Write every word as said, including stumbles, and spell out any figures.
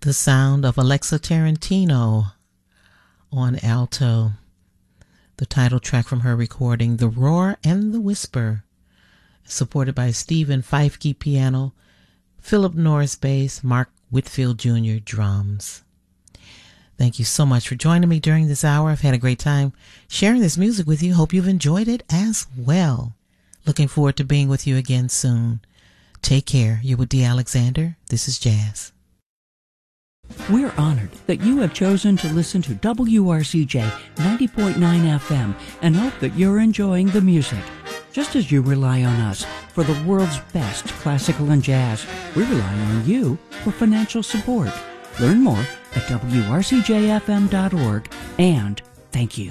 The sound of Alexa Tarantino on alto. The title track from her recording, The Roar and the Whisper, supported by Stephen Feifke piano, Philip Norris bass, Mark Whitfield Junior drums. Thank you so much for joining me during this hour. I've had a great time sharing this music with you. Hope you've enjoyed it as well. Looking forward to being with you again soon. Take care. You're with Dee Alexander. This is Jazz. We're honored that you have chosen to listen to W R C J ninety point nine F M and hope that you're enjoying the music. Just as you rely on us for the world's best classical and jazz, we rely on you for financial support. Learn more at W R C J F M dot org, and thank you.